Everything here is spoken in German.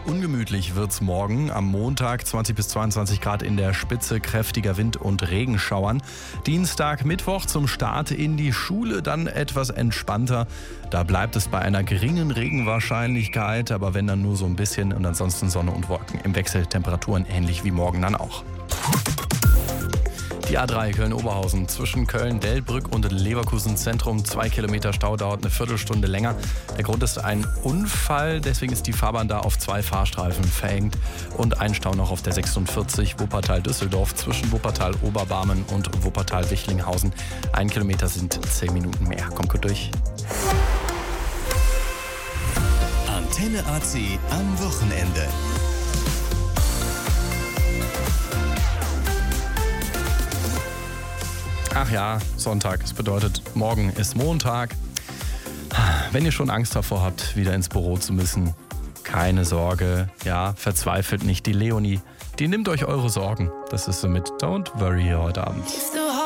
ungemütlich wird's morgen. Am Montag 20 bis 22 Grad in der Spitze, kräftiger Wind und Regenschauern. Dienstag, Mittwoch zum Start in die Schule dann etwas entspannter. Da bleibt es bei einer geringen Regenwahrscheinlichkeit, aber wenn dann nur so ein bisschen und ansonsten Sonne und Wolken. Im Wechsel Temperaturen ähnlich wie morgen dann auch. Die A3 Köln-Oberhausen zwischen Köln-Delbrück und Leverkusen Zentrum. 2 Kilometer Stau, dauert eine Viertelstunde länger. Der Grund ist ein Unfall, deswegen ist die Fahrbahn da auf 2 Fahrstreifen verengt. Und ein Stau noch auf der 46 Wuppertal-Düsseldorf zwischen Wuppertal-Oberbarmen und Wuppertal-Wichlinghausen. 1 Kilometer sind 10 Minuten mehr. Kommt gut durch. Antenne AC am Wochenende. Ach ja, Sonntag. Das bedeutet, morgen ist Montag. Wenn ihr schon Angst davor habt, wieder ins Büro zu müssen, keine Sorge. Ja, verzweifelt nicht. Die Leonie, die nimmt euch eure Sorgen. Das ist so mit Don't Worry heute Abend.